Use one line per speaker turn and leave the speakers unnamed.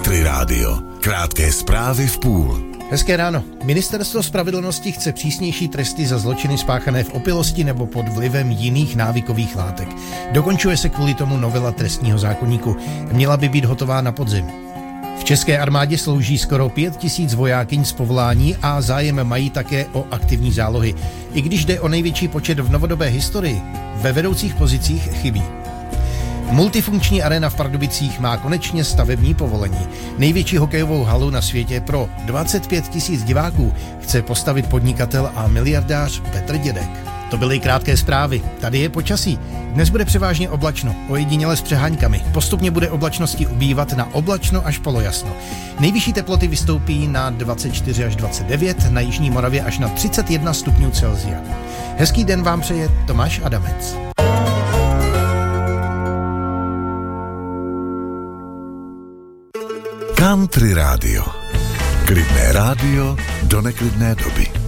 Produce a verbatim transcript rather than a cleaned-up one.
Country Rádio. Krátké zprávy v půl.
Hezké ráno. Ministerstvo spravedlnosti chce přísnější tresty za zločiny spáchané v opilosti nebo pod vlivem jiných návykových látek. Dokončuje se kvůli tomu novela trestního zákoníku. Měla by být hotová na podzim. V české armádě slouží skoro pět tisíc vojákyň z povolání a zájem mají také o aktivní zálohy. I když jde o největší počet v novodobé historii, ve vedoucích pozicích chybí. Multifunkční arena v Pardubicích má konečně stavební povolení. Největší hokejovou halu na světě pro dvacet pět tisíc diváků chce postavit podnikatel a miliardář Petr Dědek. To byly krátké zprávy. Tady je počasí. Dnes bude převážně oblačno, ojediněle s přeháňkami. Postupně bude oblačnosti ubývat na oblačno až polojasno. Nejvyšší teploty vystoupí na dvacet čtyři až dvacet devět, na jižní Moravě až na třicet jedna stupňů Celsia. Hezký den vám přeje Tomáš Adamec.
Country Rádio. Klidné rádio do neklidné doby.